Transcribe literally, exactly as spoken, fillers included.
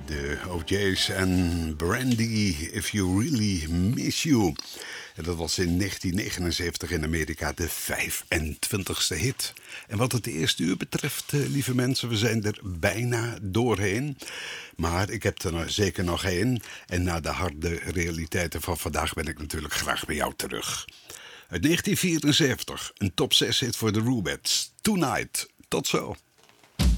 De O J's en Brandy, If You Really Miss You. En dat was in negentien negenenzeventig in Amerika de vijfentwintigste hit. En wat het eerste uur betreft, lieve mensen, we zijn er bijna doorheen. Maar ik heb er zeker nog één. En na de harde realiteiten van vandaag ben ik natuurlijk graag bij jou terug. Uit negentien vierenzeventig, een top zes hit voor de Rubettes. Tonight. Tot zo.